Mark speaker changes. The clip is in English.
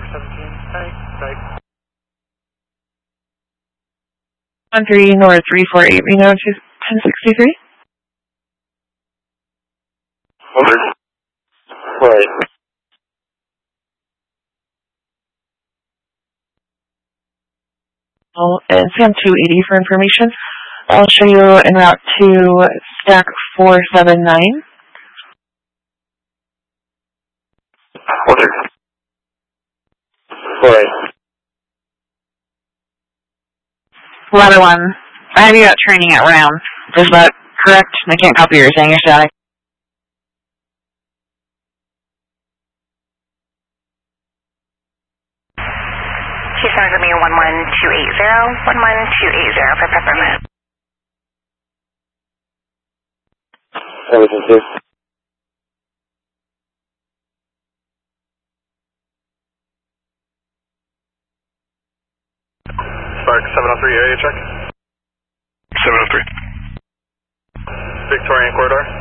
Speaker 1: 17, strike.
Speaker 2: 13 North 348 Reno 1063.
Speaker 3: Right.
Speaker 2: And Sam 280 for information. I'll show you en route to stack 479.
Speaker 3: Right.
Speaker 2: Ladder 1. I have you at training at Round. Is that correct? I can't copy your saying, you're static.
Speaker 4: Houston, give me 11280 for Peppermint.
Speaker 3: Everything good.
Speaker 1: Spark 703 area check.
Speaker 3: 703.
Speaker 1: Victorian corridor.